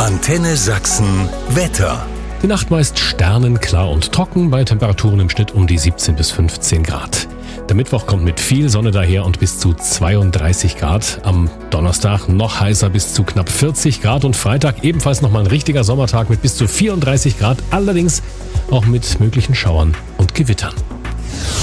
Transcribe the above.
Antenne Sachsen Wetter. Die Nacht meist sternenklar und trocken, bei Temperaturen im Schnitt um die 17 bis 15 Grad. Der Mittwoch kommt mit viel Sonne daher und bis zu 32 Grad. Am Donnerstag noch heißer, bis zu knapp 40 Grad. Und Freitag ebenfalls nochmal ein richtiger Sommertag mit bis zu 34 Grad. Allerdings auch mit möglichen Schauern und Gewittern.